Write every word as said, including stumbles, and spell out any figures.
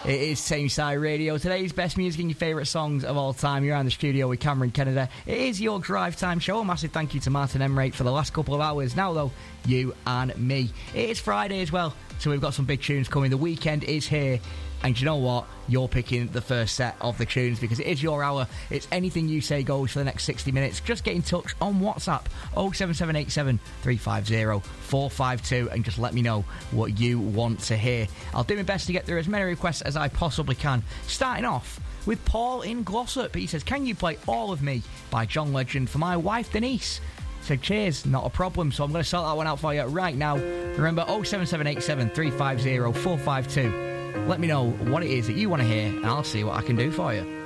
It is Tameside Radio. Today's best music and your favourite songs of all time. You're in the studio with Cameron Kennedy. It is your drive time show. A massive thank you to Martin Emrate for the last couple of hours. Now, though, you and me. It is Friday as well, so we've got some big tunes coming. The weekend is here. And do you know what? You're picking the first set of the tunes because it is your hour. It's anything you say goes for the next sixty minutes. Just get in touch on WhatsApp oh seven seven eight seven, three five oh, four five two and just let me know what you want to hear. I'll do my best to get through as many requests as I possibly can. Starting off with Paul in Glossop. He says, can you play All of Me by John Legend for my wife Denise? So cheers, not a problem. So I'm going to sort that one out for you right now. Remember oh seven seven eight seven, three five oh, four five two. Let me know what it is that you want to hear, and I'll see what I can do for you.